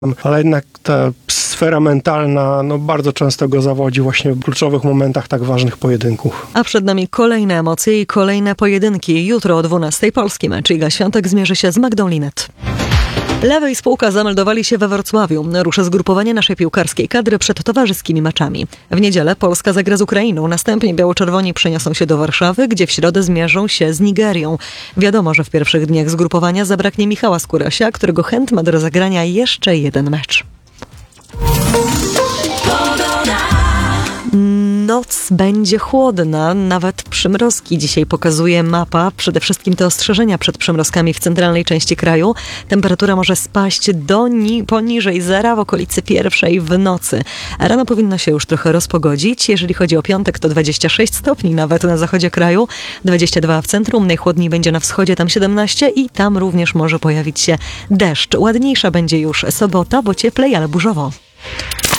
Ale jednak ta sfera mentalna bardzo często go zawodzi właśnie w kluczowych momentach tak ważnych pojedynków. A przed nami kolejne emocje i kolejne pojedynki. Jutro o 12:00 polski mecz. Iga Świątek zmierzy się z Magdą Linet. Lewa i Spółka zameldowali się we Wrocławiu. Ruszy zgrupowanie naszej piłkarskiej kadry przed towarzyskimi meczami. W niedzielę Polska zagra z Ukrainą. Następnie biało-czerwoni przeniosą się do Warszawy, gdzie w środę zmierzą się z Nigerią. Wiadomo, że w pierwszych dniach zgrupowania zabraknie Michała Skórasia, którego chęt ma do rozegrania jeszcze jeden mecz. Noc będzie chłodna, nawet przymrozki dzisiaj pokazuje mapa. Przede wszystkim te ostrzeżenia przed przymrozkami w centralnej części kraju. Temperatura może spaść poniżej zera w okolicy 1:00 w nocy. A rano powinno się już trochę rozpogodzić. Jeżeli chodzi o piątek, to 26 stopni nawet na zachodzie kraju, 22 w centrum, najchłodniej będzie na wschodzie, tam 17 i tam również może pojawić się deszcz. Ładniejsza będzie już sobota, bo cieplej, ale burzowo.